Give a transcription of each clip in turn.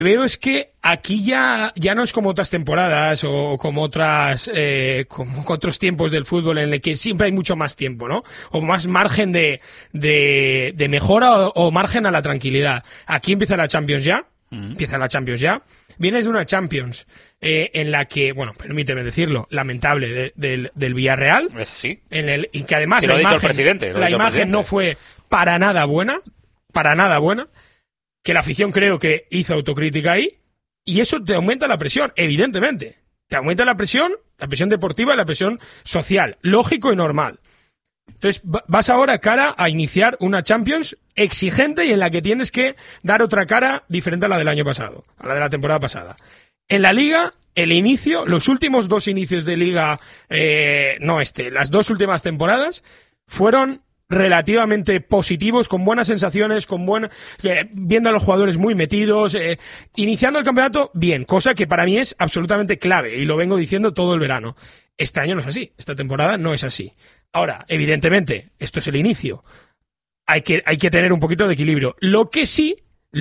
veo es que aquí ya no es como otras temporadas o como como otros tiempos del fútbol en el que siempre hay mucho más tiempo, ¿no? O más margen de mejora o margen a la tranquilidad. Aquí empieza la Champions ya. Vienes de una Champions en la que, bueno, permíteme decirlo, lamentable del Villarreal. Es así. Y que además la imagen no fue para nada buena. Que la afición creo que hizo autocrítica ahí, y eso te aumenta la presión, evidentemente. Te aumenta la presión deportiva y la presión social, lógico y normal. Entonces vas ahora cara a iniciar una Champions exigente y en la que tienes que dar otra cara diferente a la del año pasado, a la de la temporada pasada. En la Liga, los últimos 2 inicios de Liga, las 2 últimas temporadas, fueron relativamente positivos, con buenas sensaciones, viendo a los jugadores muy metidos, iniciando el campeonato bien, cosa que para mí es absolutamente clave y lo vengo diciendo todo el verano. Este año no es así, esta temporada no es así. Ahora, evidentemente, esto es el inicio. Hay que tener un poquito de equilibrio. Lo que sí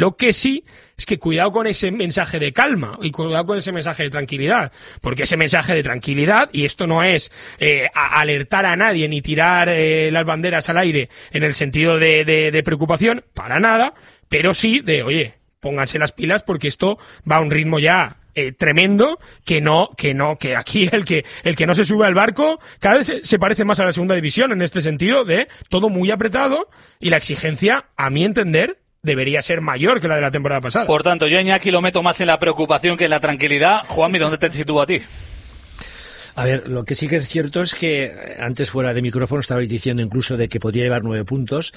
es que cuidado con ese mensaje de calma y cuidado con ese mensaje de tranquilidad, porque ese mensaje de tranquilidad, y esto no es alertar a nadie ni tirar las banderas al aire en el sentido de preocupación, para nada, pero sí de, oye, pónganse las pilas porque esto va a un ritmo ya tremendo, que aquí el que no se sube al barco cada vez se parece más a la segunda división en este sentido de todo muy apretado y la exigencia, a mi entender, debería ser mayor que la de la temporada pasada. Por tanto, yo Iñaki lo meto más en la preocupación que en la tranquilidad. Juanmi, ¿dónde te sitúa a ti? A ver, lo que sí que es cierto es que antes fuera de micrófono estabais diciendo incluso de que podría llevar 9 puntos.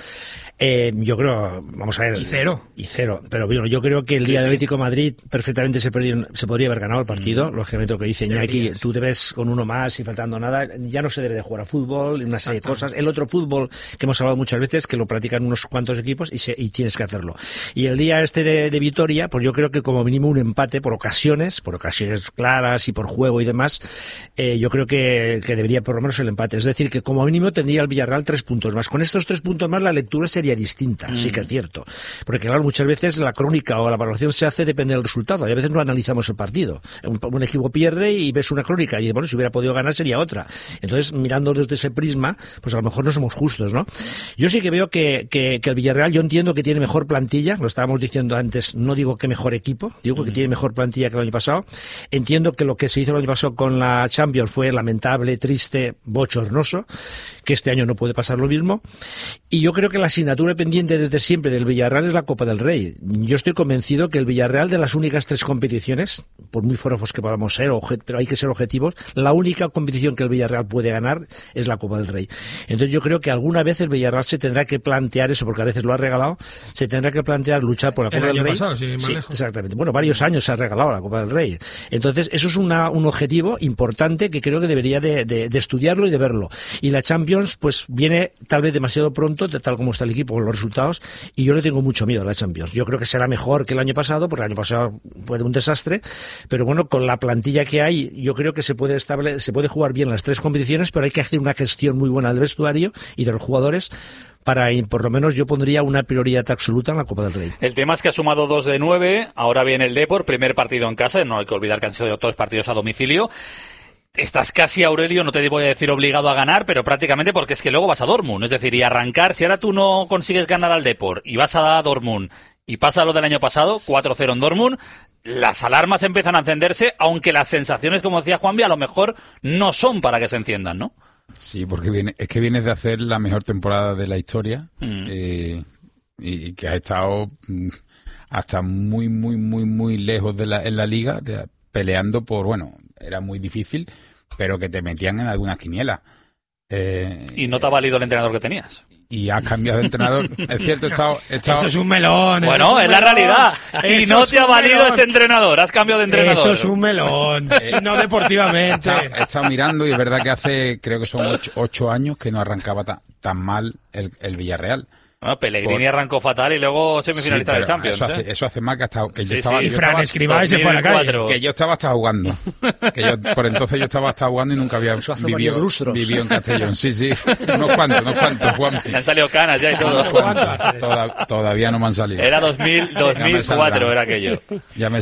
Yo creo, vamos a ver... Y cero. Pero bueno, yo creo que el día de Atlético Madrid perfectamente se podría haber ganado el partido. Lógicamente lo que dice Iñaki, tú te ves con uno más y faltando nada. Ya no se debe de jugar a fútbol y una serie de cosas. El otro fútbol que hemos hablado muchas veces, que lo practican unos cuantos equipos y tienes que hacerlo. Y el día de Vitoria, pues yo creo que como mínimo un empate por ocasiones claras y por juego y demás, yo creo que debería por lo menos el empate. Es decir, que como mínimo tendría el Villarreal 3 puntos más. Con estos 3 puntos más la lectura sería distinta, sí que es cierto. Porque claro, muchas veces la crónica o la valoración se hace depende del resultado. Y a veces no analizamos el partido. Un equipo pierde y ves una crónica y bueno, si hubiera podido ganar sería otra. Entonces, mirando desde ese prisma, pues a lo mejor no somos justos, ¿no? Yo sí que veo que el Villarreal, yo entiendo que tiene mejor plantilla, lo estábamos diciendo antes, no digo que mejor equipo, digo que tiene mejor plantilla que el año pasado. Entiendo que lo que se hizo el año pasado con la Champions fue lamentable, triste, bochornoso, que este año no puede pasar lo mismo. Y yo creo que la asignatura pendiente desde siempre del Villarreal es la Copa del Rey. Yo estoy convencido que el Villarreal, de las únicas 3 competiciones, por muy forofos que podamos ser, pero hay que ser objetivos, la única competición que el Villarreal puede ganar es la Copa del Rey. Entonces yo creo que alguna vez el Villarreal se tendrá que plantear eso, porque a veces lo ha regalado, se tendrá que plantear luchar por la Copa del Rey. Pasado, sí, exactamente. Bueno, varios años se ha regalado la Copa del Rey. Entonces eso es un objetivo importante que creo que debería de estudiarlo y de verlo. Y la Champions pues viene tal vez demasiado pronto, tal como está el equipo con los resultados, y yo le tengo mucho miedo a la Champions. Yo creo que será mejor que el año pasado, porque el año pasado fue un desastre, pero bueno, con la plantilla que hay, yo creo que se puede jugar bien las 3 competiciones, pero hay que hacer una gestión muy buena del vestuario y de los jugadores para, por lo menos yo pondría una prioridad absoluta en la Copa del Rey. El tema es que ha sumado 2 de 9, ahora viene el Depor, primer partido en casa, no hay que olvidar que han sido todos partidos a domicilio. Estás casi, Aurelio, no te voy a decir obligado a ganar, pero prácticamente porque es que luego vas a Dortmund. Es decir, y arrancar, si ahora tú no consigues ganar al Depor y vas a Dortmund y pasa lo del año pasado, 4-0 en Dortmund, las alarmas empiezan a encenderse, aunque las sensaciones, como decía Juanvi, a lo mejor no son para que se enciendan, ¿no? Sí, porque vienes de hacer la mejor temporada de la historia y que has estado hasta muy, muy, muy, muy lejos en la liga, peleando por, bueno, era muy difícil, pero que te metían en algunas quinielas. Y no te ha valido el entrenador que tenías. Y has cambiado de entrenador. Es cierto, he estado... Eso es un melón. Bueno, es la realidad. Y no te ha valido ese entrenador. Has cambiado de entrenador. Eso es un melón. No deportivamente. He estado mirando y es verdad que hace, creo que son 8 años que no arrancaba tan mal el Villarreal. Bueno, Pellegrini arrancó fatal y luego semifinalista de Champions. Eso hace más que hasta que yo Sí, estaba. sí. Y yo Fran estaba- Escribá y se fue a la calle. 2004. Que yo estaba hasta jugando. Por entonces yo estaba hasta jugando y nunca había Eso hace varios lustros. vivido en Castellón. Sí. Unos cuantos, Juan. Le han salido canas ya y todo. ¿Cuánto hace? Todavía no me han salido. Era 2004 Ya me era aquello. Ya me